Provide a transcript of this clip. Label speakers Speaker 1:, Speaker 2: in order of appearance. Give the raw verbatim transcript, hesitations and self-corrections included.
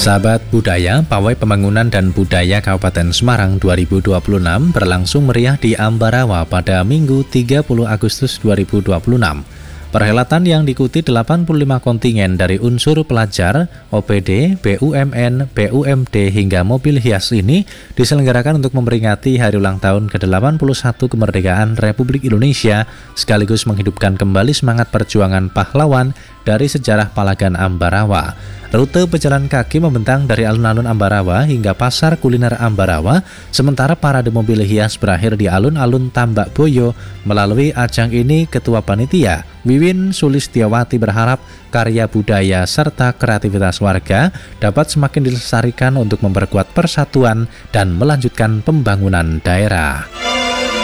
Speaker 1: Sahabat Budaya, Pawai Pembangunan dan Budaya Kabupaten Semarang dua ribu dua puluh enam berlangsung meriah di Ambarawa pada Minggu tiga puluh Agustus dua ribu dua puluh enam. Perhelatan yang diikuti delapan puluh lima kontingen dari unsur pelajar, O P D, B U M N, B U M D hingga mobil hias ini diselenggarakan untuk memperingati hari ulang tahun ke delapan puluh satu kemerdekaan Republik Indonesia, sekaligus menghidupkan kembali semangat perjuangan pahlawan dari sejarah Palagan Ambarawa. Rute pejalan kaki membentang dari alun-alun Ambarawa hingga pasar kuliner Ambarawa, sementara parade mobil hias berakhir di alun-alun Tambak Boyo. Melalui ajang ini, Ketua Panitia, Wiwin Sulistiawati berharap karya budaya serta kreativitas warga dapat semakin dilestarikan untuk memperkuat persatuan dan melanjutkan pembangunan daerah.